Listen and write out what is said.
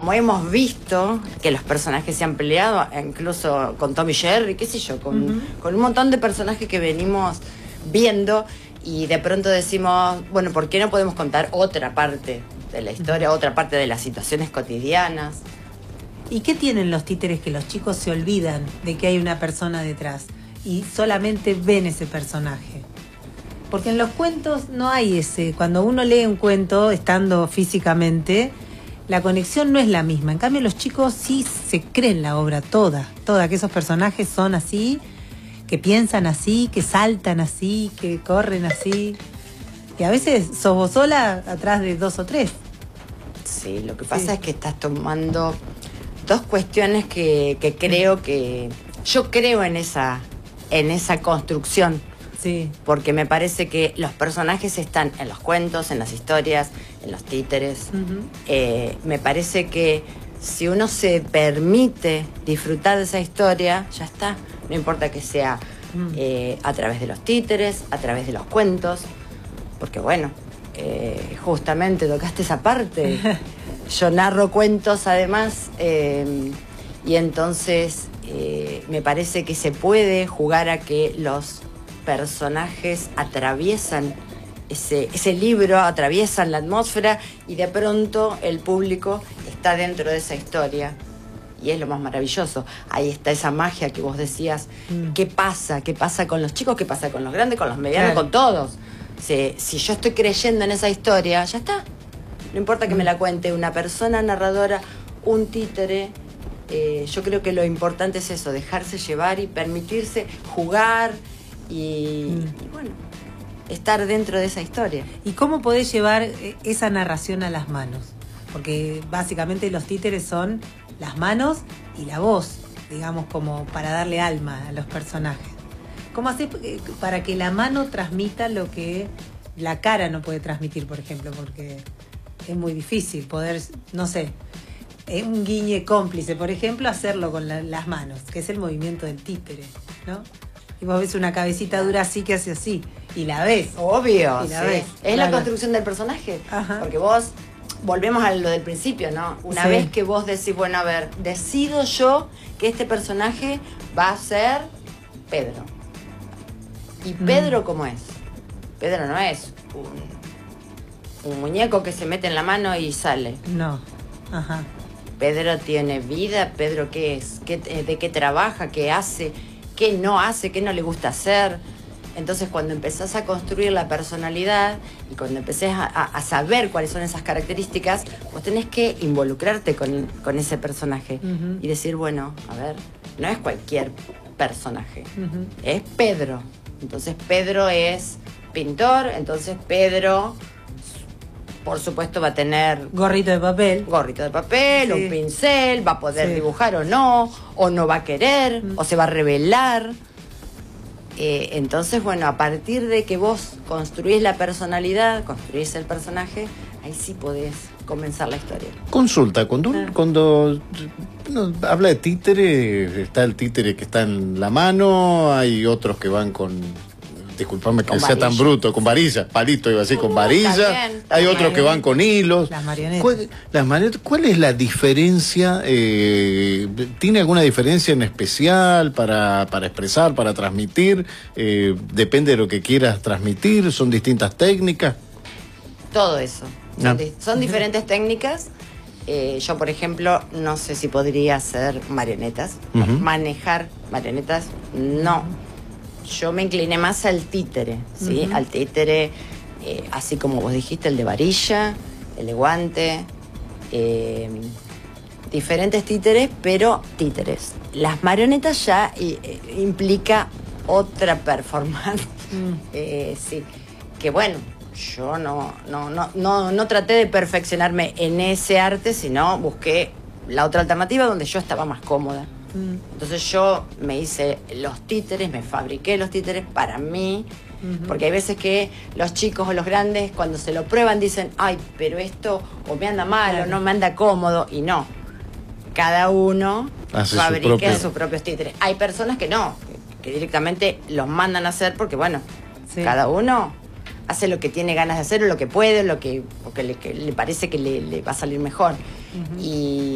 como hemos visto que los personajes se han peleado, incluso con Tom y Jerry, qué sé yo, con un montón de personajes que venimos viendo, y de pronto decimos, bueno, ¿por qué no podemos contar otra parte de la historia, otra parte de las situaciones cotidianas? ¿Y qué tienen los títeres que los chicos se olvidan de que hay una persona detrás y solamente ven ese personaje? Porque en los cuentos no hay ese, cuando uno lee un cuento estando físicamente, la conexión no es la misma. En cambio los chicos sí se creen la obra toda, que esos personajes son así, que piensan así, que saltan así, que corren así. Y a veces sos vos sola atrás de 2 o 3. Sí, lo que pasa es que estás tomando dos cuestiones que creo que... Yo creo en esa construcción. Sí. Porque me parece que los personajes están en los cuentos, en las historias, en los títeres. Me parece que si uno se permite disfrutar de esa historia, ya está. No importa que sea a través de los títeres, a través de los cuentos. Porque bueno, justamente tocaste esa parte. Yo narro cuentos además, y entonces me parece que se puede jugar a que los personajes atraviesan ese libro, atraviesan la atmósfera, y de pronto el público está dentro de esa historia. Y es lo más maravilloso. Ahí está esa magia que vos decías. ¿Qué pasa? ¿Qué pasa con los chicos? ¿Qué pasa con los grandes, con los medianos, con todos? Si yo estoy creyendo en esa historia, ya está. No importa que me la cuente una persona narradora, un títere. Yo creo que lo importante es eso, dejarse llevar y permitirse jugar y bueno, estar dentro de esa historia. ¿Y cómo podés llevar esa narración a las manos? Porque básicamente los títeres son las manos y la voz, digamos, como para darle alma a los personajes. ¿Cómo haces para que la mano transmita lo que la cara no puede transmitir, por ejemplo? Porque es muy difícil poder, no sé, un guiñe cómplice, por ejemplo, hacerlo con las manos, que es el movimiento del títere, ¿no? Y vos ves una cabecita dura así que hace así, y la ves. Obvio, y la ves. Es la construcción del personaje. Ajá. Porque vos, volvemos a lo del principio, ¿no? Una vez que vos decís, bueno, a ver, decido yo que este personaje va a ser Pedro. ¿Y Pedro cómo es? Pedro no es un muñeco que se mete en la mano y sale. No. Ajá. Pedro tiene vida. Pedro, ¿qué es? ¿De qué trabaja? ¿Qué hace? ¿Qué no hace? ¿Qué no le gusta hacer? Entonces, cuando empezás a construir la personalidad y cuando empecés a saber cuáles son esas características, vos tenés que involucrarte con ese personaje y decir, bueno, a ver, no es cualquier personaje, es Pedro. Entonces, Pedro es pintor, entonces Pedro, por supuesto, va a tener... Gorrito de papel. Gorrito de papel, un pincel, va a poder dibujar o no va a querer, o se va a revelar. Entonces, bueno, a partir de que vos construís la personalidad, construís el personaje, ahí sí podés comenzar la historia. Consulta, cuando uno habla de títere, está el títere que está en la mano, hay otros que van con... Disculpame que sea tan bruto, con varilla, palito iba así, con varilla. Hay otros que van con hilos. Las marionetas. ¿Cuál es la diferencia? ¿Tiene alguna diferencia en especial para expresar, para transmitir? ¿Depende de lo que quieras transmitir? ¿Son distintas técnicas? Todo eso. Son diferentes técnicas. Yo, por ejemplo, no sé si podría hacer marionetas. Manejar marionetas, no. Yo me incliné más al títere, ¿sí? Al títere, así como vos dijiste, el de varilla, el de guante, diferentes títeres, pero títeres. Las marionetas ya implica otra performance, sí. Que bueno, yo no traté de perfeccionarme en ese arte, sino busqué la otra alternativa donde yo estaba más cómoda. Entonces yo me hice los títeres, me fabriqué los títeres para mí, porque hay veces que los chicos o los grandes cuando se lo prueban dicen, ay, pero esto o me anda mal o no me anda cómodo, y no. Cada uno fabrica sus propios títeres. Hay personas que no, que directamente los mandan a hacer porque bueno, cada uno hace lo que tiene ganas de hacer o lo que puede, o que le parece que le va a salir mejor. Y